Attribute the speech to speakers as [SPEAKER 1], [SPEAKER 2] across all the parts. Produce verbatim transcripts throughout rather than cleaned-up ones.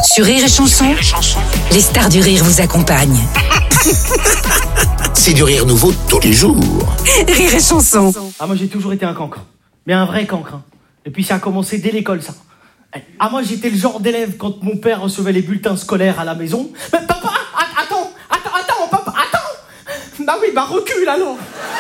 [SPEAKER 1] Sur Rire et Chanson, les stars du rire vous accompagnent.
[SPEAKER 2] C'est du rire nouveau tous les jours.
[SPEAKER 1] Rire et Chanson.
[SPEAKER 3] Ah, moi j'ai toujours été un cancre. Mais un vrai cancre. Hein. Et puis ça a commencé dès l'école, ça. Ah, moi j'étais le genre d'élève quand mon père recevait les bulletins scolaires à la maison. Mais papa, attends, attends, attends, papa, attends. Bah oui, bah recule alors.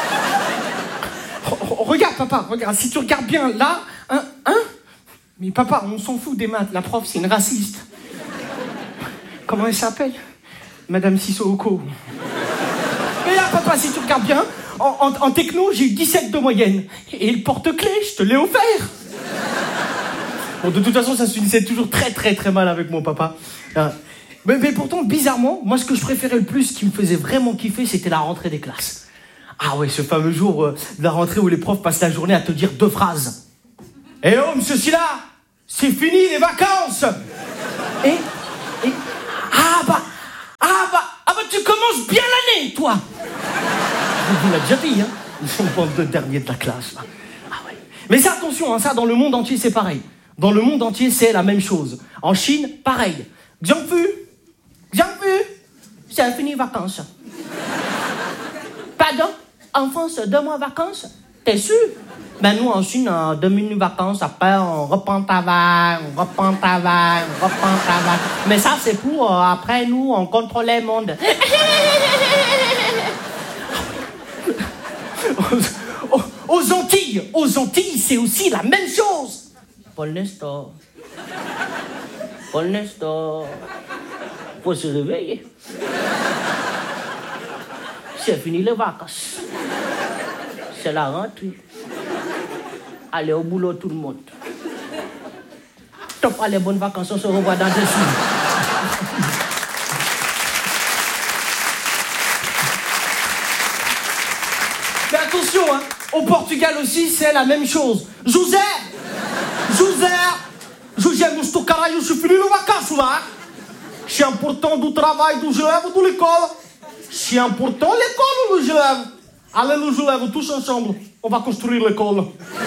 [SPEAKER 3] Regarde, papa, regarde. Si tu regardes bien là, hein, hein. Mais papa, on s'en fout des maths. La prof, c'est une raciste. Comment elle s'appelle? Madame Sissoko. Mais là, papa, si tu regardes bien, en, en, en techno, j'ai eu dix-sept de moyenne. Et le porte-clés, je te l'ai offert. Bon, de toute façon, ça se finissait toujours très, très, très mal avec mon papa. Mais, mais pourtant, bizarrement, moi, ce que je préférais le plus, ce qui me faisait vraiment kiffer, c'était la rentrée des classes. Ah ouais, ce fameux jour euh, de la rentrée où les profs passent la journée à te dire deux phrases. « Eh oh, monsieur Silla, c'est fini les vacances !» Et, et... Ah bah... Ah bah... Ah bah tu commences bien l'année, toi. On vous l'a déjà dit, hein. Ils sont pas deux derniers de la classe, là. Ah ouais. Mais ça, attention, hein, ça, dans le monde entier, c'est pareil. Dans le monde entier, c'est la même chose. En Chine, pareil. Xiangfu, Xiangfu, c'est fini les vacances. Pardon? En France, deux mois de vacances? T'es sûr? Ben nous, en Chine, euh, deux minutes de vacances, après, on reprend le travail, on reprend le travail, on reprend le travail. Mais ça, c'est pour, euh, après, nous, on contrôle le monde. aux, aux Antilles, aux Antilles, c'est aussi la même chose. Pour l'instant, pour l'instant, faut se réveiller. C'est fini les vacances. C'est la rentrée. Allez au boulot tout le monde. Top, allez, bonnes vacances, on se revoit dans deux semaines. Mais attention, hein, au Portugal aussi, c'est la même chose. José, José, José, estou caralho, je finis les vacances, là. C'est important du travail do élèves ou de l'école. C'est important l'école ou les élèves. Allez, les élèves, tous ensemble, on va construire l'école.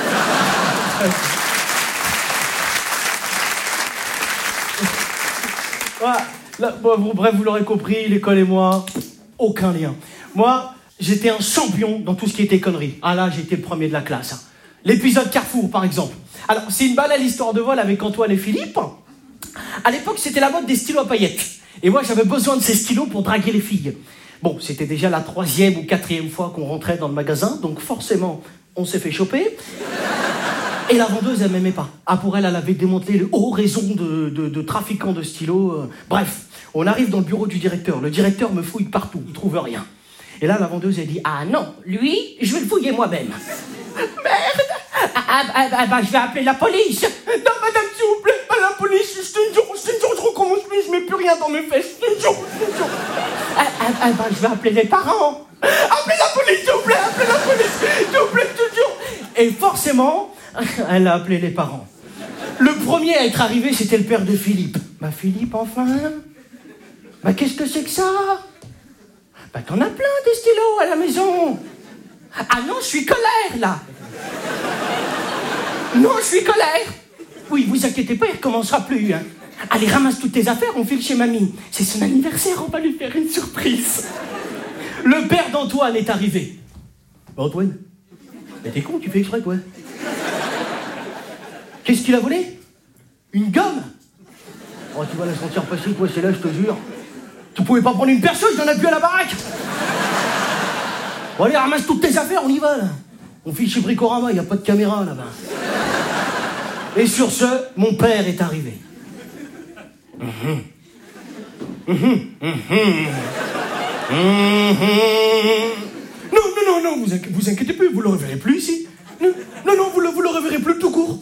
[SPEAKER 3] Voilà. Là, bon, bref, vous l'aurez compris, l'école et moi, aucun lien. Moi, j'étais un champion dans tout ce qui était conneries. Ah là, j'étais le premier de la classe. Hein. L'épisode Carrefour, par exemple. Alors, c'est une banale histoire de vol avec Antoine et Philippe. À l'époque, c'était la mode des stylos à paillettes. Et moi, j'avais besoin de ces stylos pour draguer les filles. Bon, c'était déjà la troisième ou quatrième fois qu'on rentrait dans le magasin, donc forcément, on s'est fait choper. Et la vendeuse, elle m'aimait pas. Ah, pour elle, elle avait démantelé le haut réseau de, de, de trafiquants de stylos. Euh, bref, on arrive dans le bureau du directeur. Le directeur me fouille partout, il trouve rien. Et là, la vendeuse, elle dit, ah non, lui, je vais le fouiller moi-même. Merde. Ah, ah, ah bah, je vais appeler la police. Non, madame, s'il vous plaît, pas la police, je te jure, je te jure, je recommence plus, je mets plus rien dans mes fesses, je te jure, je te jure. Ah, ah, ah bah, je vais appeler les parents. Appelez la police, s'il vous plaît, appelez la police, s'il vous plaît, je te jure. Et forcément, elle a appelé les parents. Le premier à être arrivé, c'était le père de Philippe. Bah, Philippe, enfin. Bah, qu'est-ce que c'est que ça? Bah, t'en as plein des stylos à la maison. Ah non, je suis colère, là. Non, je suis colère. Oui, vous inquiétez pas, il recommencera plus. Hein. Allez, ramasse toutes tes affaires, on file chez mamie. C'est son anniversaire, on va lui faire une surprise. Le père d'Antoine est arrivé. Bah, Antoine, mais t'es con, tu fais exprès, quoi. Qu'est-ce qu'il a volé? Une gomme? Oh, tu vas la sentir passer, toi, c'est là, je te jure. Tu pouvais pas prendre une perceuse, il y en a plus à la baraque. Bon, allez, ramasse toutes tes affaires, on y va, là. On file chez Bricorama, il n'y a pas de caméra, là-bas. Et sur ce, mon père est arrivé. Mmh. Mmh. Mmh. Mmh. Non, non, non, non, vous, inqui- vous inquiétez plus, vous le reverrez plus ici. Non, non, non, vous le, vous le reverrez plus tout court.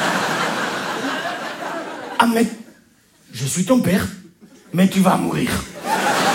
[SPEAKER 3] Ah, mais je suis ton père, mais tu vas mourir.